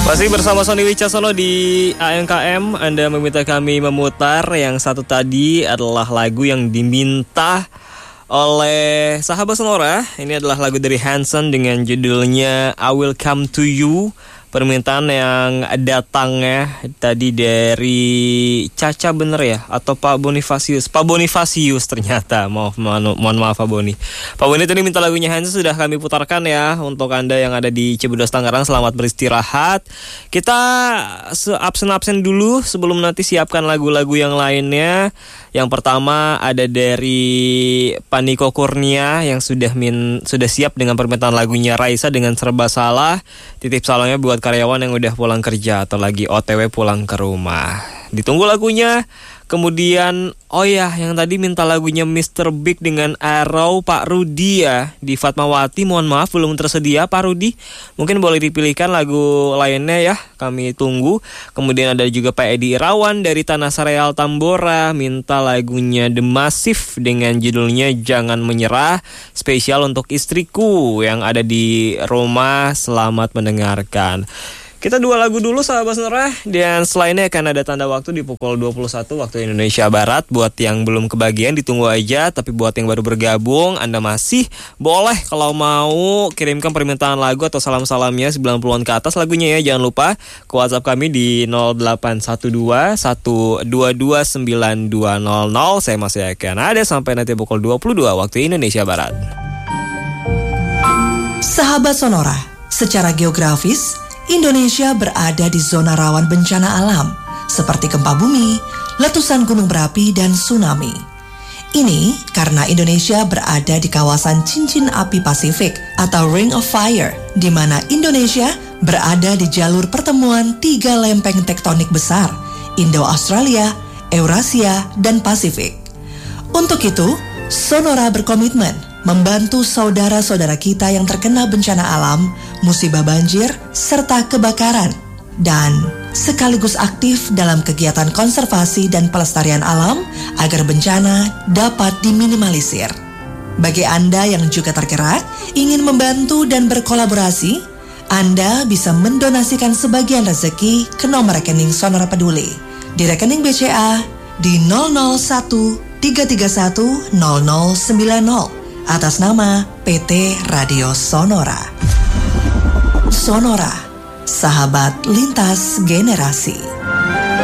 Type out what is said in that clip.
Masih bersama Sony Wicaksono di ANKM. Anda meminta kami memutar yang satu tadi adalah lagu yang diminta oleh sahabat Sonora. Ini adalah lagu dari Hanson dengan judulnya I Will Come to You. Permintaan yang datangnya tadi dari Caca, bener ya? Atau Pak Bonifasius? Pak Bonifasius ternyata. Mohon maaf Pak Boni. Pak Boni tadi minta lagunya Hanson, sudah kami putarkan ya untuk Anda yang ada di Cibodas Tangerang. Selamat beristirahat. Kita absen-absen dulu sebelum nanti siapkan lagu-lagu yang lainnya. Yang pertama ada dari Paniko Kurnia yang sudah siap dengan permintaan lagunya Raisa dengan Serba Salah. Titip salamnya buat karyawan yang udah pulang kerja atau lagi OTW pulang ke rumah. Ditunggu lagunya. Kemudian yang tadi minta lagunya Mr. Big dengan Arrow, Pak Rudi ya, di Fatmawati. Mohon maaf belum tersedia Pak Rudi. Mungkin boleh dipilihkan lagu lainnya ya, kami tunggu. Kemudian ada juga Pak Edi Irawan dari Tanah Sareal Tambora, minta lagunya The Massive dengan judulnya Jangan Menyerah, spesial untuk istriku yang ada di rumah. Selamat mendengarkan. Kita dua lagu dulu sahabat Sonora, dan selainnya akan ada tanda waktu di pukul 21 waktu Indonesia Barat. Buat yang belum kebagian ditunggu aja, tapi buat yang baru bergabung Anda masih boleh kalau mau kirimkan permintaan lagu atau salam-salamnya 90-an ke atas lagunya ya. Jangan lupa ke WhatsApp kami di 0812 122 9200. Saya masih akan ada sampai nanti pukul 22 waktu Indonesia Barat. Sahabat Sonora, secara geografis Indonesia berada di zona rawan bencana alam seperti gempa bumi, letusan gunung berapi, dan tsunami. Ini karena Indonesia berada di kawasan cincin api Pasifik atau Ring of Fire, di mana Indonesia berada di jalur pertemuan 3 lempeng tektonik besar, Indo-Australia, Eurasia, dan Pasifik. Untuk itu, Sonora berkomitmen membantu saudara-saudara kita yang terkena bencana alam, musibah banjir, serta kebakaran, dan sekaligus aktif dalam kegiatan konservasi dan pelestarian alam agar bencana dapat diminimalisir. Bagi Anda yang juga tergerak, ingin membantu dan berkolaborasi, Anda bisa mendonasikan sebagian rezeki ke nomor rekening Sonora Peduli di rekening BCA di 001 331 0090 atas nama PT Radio Sonora. Sonora, sahabat lintas generasi.